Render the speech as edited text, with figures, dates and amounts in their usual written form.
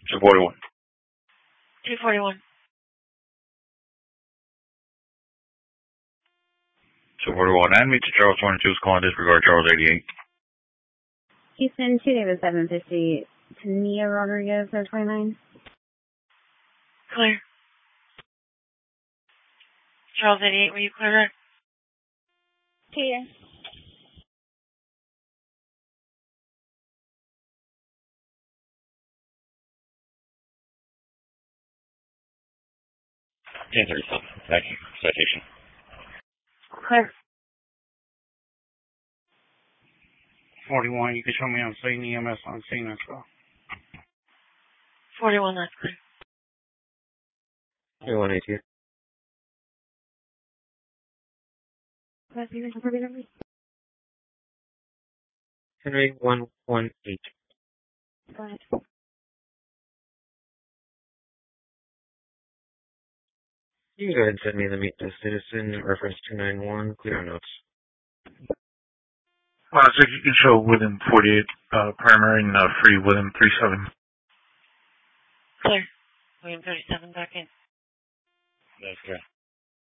241. 241. 241. And meet to Charles 22 is calling disregard Charles 88. Houston, 2 David 750. Tania Rodriguez, 029. Clear. Charles 88, were you clear? Clear. Thank you. Citation. Clear. 41, you can show me on scene, EMS on scene as well. 41, that's clear. 182. Henry 118. Go ahead. You can go ahead and send me the meet the citizen, reference 291, clear notes. So you can show within 48 primary and free within 37. Clear. William 37 back in. That's correct.